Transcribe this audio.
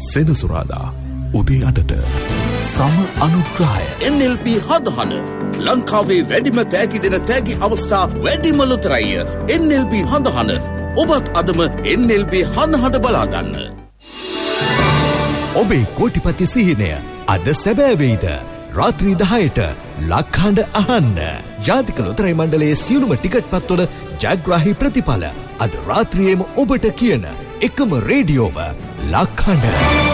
සෙනසුරාදා උදේ 8ට සම අනුග්‍රහය NLP හදහන ලංකාවේ වැඩිම තෑගි දෙන තෑගි අවස්ථා වැඩිම ලොතරැය NLP හදහන ඔබත් අදම NLP හදහට බලාගන්න. ඔබේ කෝටිපති සිහිනය අද සැබෑ වෙයිද? රාත්‍රී 10ට ලක්හඬ අහන්න. ජාතික ලොතරැයි මණ්ඩලයේ සියලුම ටිකට් පත්වල ජයග්‍රාහී ප්‍රතිඵල අද රාත්‍රියේම ඔබට කියන එකම රේඩියෝව ලක්හඬ.